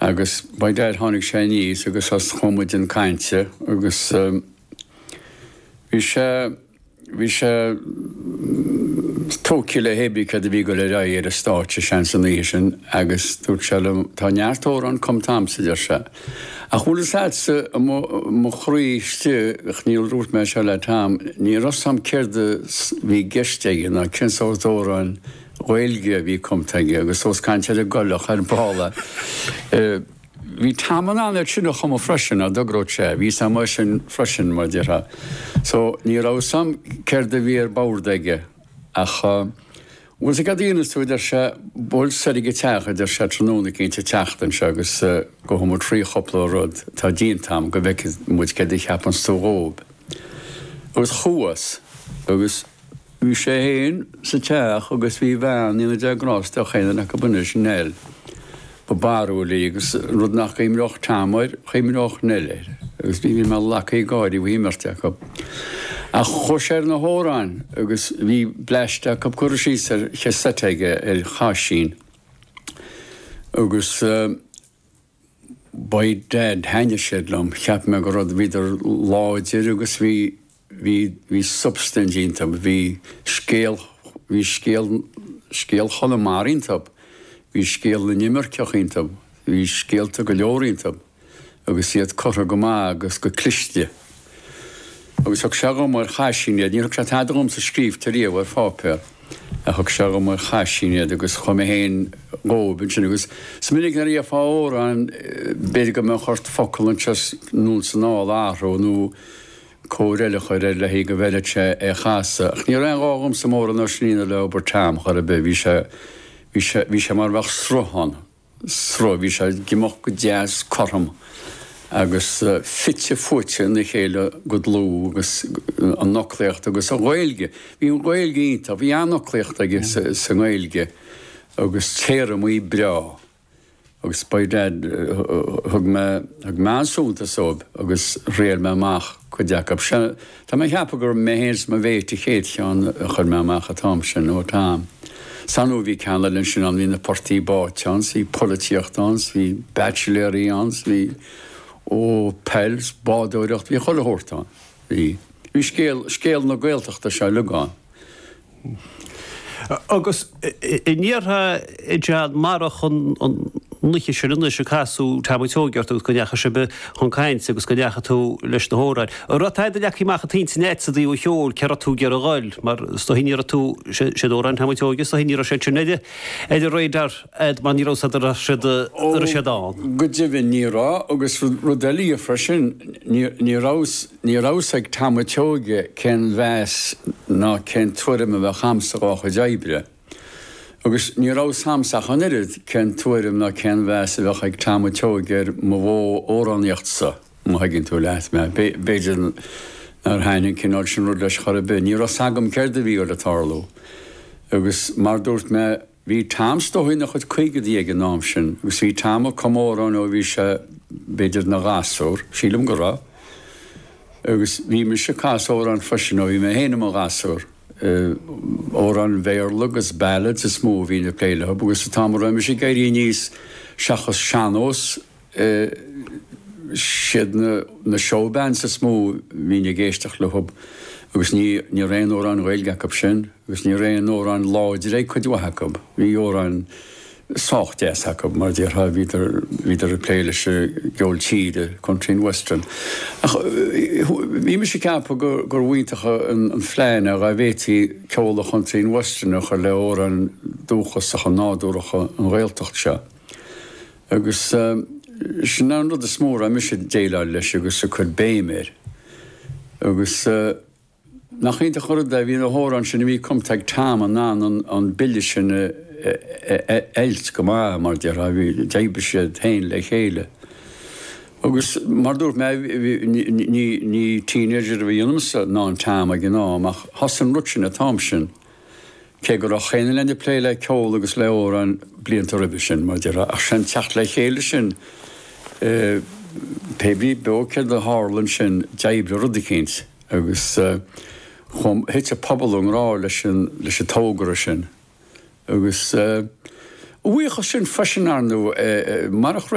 agus baidéir tháinig sé níos agus as chomid an cainte agus bhí sé tóci le hébí cad a bhí go le ra ar a státe sean san níos agus dúirt se tá neartóran com tamsa idir se. A chuúla sása mo chríiste níl rút me se le tam, ní rossam céirde bhí geisteige na cinsátóran Ghaeilge bhí comtaige agus os cainte le gollach ar bála. Bhí taman an sinna chum freisin a dogróid sé, bhí sam sin freisin mar deartha. So ní rásam céirde bhí ar báirdaige ach bhfuil a dtíananas tú idir se bol saige teach idir se tróna cinnte teachtain se agus go thumar trí chopla rud tá díontam go bheith muid cé cheapan stórób. Agus chuas agus bhí sé héin sa teach agus bhí bhean ína deagráiste a chéanana go bunne sin ba barúlaí agus rud nach chéimireach támaid chéimireach neile agus bhí me lecha gáirí bhí marteach. A chuir na hóráin agus bhí bleiste go chuirí ar chesateige ar chaisín. Agus baid dead haine siadlam cheap me go rud bhíidir láidir agus bhí substantíntab, bhí scéal cholamáríntab, bhí scéal na nimmerceachíntab, bhí scéalta go leoríntab, agus iad corra go má agus go cliste. Agus thug se go mar chaisíine, ní se tadagamm sa scríb taríomh ar fápéir, a thug se go mar chaisíine agus chum héin góbin sin agus sminnig na í a fáór an beidir go me chort focail an tes nún san áil áró nó córéile chuir le hí go bhile sé chasa. Ní an gágamm sa mór an snína le obair tam chuir a be bhí sé mar bheith srohan, bhí sé gimach go deas chorm. Agus fitte fute na chéile go lú agus an nachléocht agus a Ghaeilge. Bhí an Ghaeilge ínta, bhí an nachléocht agus sa Ghaeilge agus téram í breá. Agus baidéad thug me súnta sób agus réal me amach go deacab. Tá mé cheappa gur méhéirs me bhéti chéad teán chur me amach a tám sin ó tám. Sanú bhí ceanlainn sin an hí na partí báteáns, hí políochtáns, hí bacheloríáns, hí ó pels, bádóireacht, bhí cholathirt. Bhí scéal na Gaeltachta se legáin. Agus i níortha i dead marach an nuiche sinna se casú tábhaidtógeart agus go deacha se be chun caint agus go deacha tú leis na hóráid. Rátáid a leachí mecha tí net a dí ó cheol cear tú gear a gáil, mar stohíníar tú sé dóran tábhaidtógus, stohíníar sé sinnéide, éidir réidar man níró sa sé dáin. Go dibhín nírá agus rudalí a freisin nírás ag tábhaidtóge cén bheas ná cén tuairim a bheith chamsaach a daibre. Agus ní rás hamsach an irid cén tuairim na cén bheas a bheith ag tábhaidtóge má bhó óráníochtsa má haiginn tú leat me. Beidir ar hainin cinál sin rud leis chur a be. Ní rás agam céirde bhí ar a tarlú. Agus mar dúirt me bhí tamstóhain nach chud chuige díag an nám sin, agus bhí táma comórán ó bhí se beidir na gásór, sílam go rá. Agus bhí me se cásór an fasin ó bhí me héanam a gásór. Ó an bhéir agus ballads is smó hí na pléile, agus sa támar me sé gairí níos seachas seanós siad na showbands is smó hí na géisteach le hub, agus ní réon ó an Ghaeilgeachab sin, agus ní réon ó an láidir é chuidúthachab, hí ó an sáchtéasachab mar dtíortha híidir a pléile se geol tíide Country Western. Bhí me sé ceappa gur bhaintecha an phléine a bhétí ceola Country Western a chu le ó an dúchas a nádúracha an Ghaeltacht se. Agus sin an rud a smór a mi sé déile leis agus sa chud béiméir. Agus nach chénta chur a bhí na hóran sin bhí comteag tám an bille sin eilt go má mar deartha bhí déibe sé tain le chéile. Agus mar dúirt me ní tínéidir bhí dionmsa ná an tám a gná, ach hasan rutsin a tám sin, cé gur a chéine lenne plé le ceol agus le ó an blianta ribe sin mar deartha, ach sin teach le chéile sin pébrí beócead a hálan sin déibre rudicéint, agus chum héite pobalún rá leis a tógra sin. Agus bhuicha sin fascinarnú marach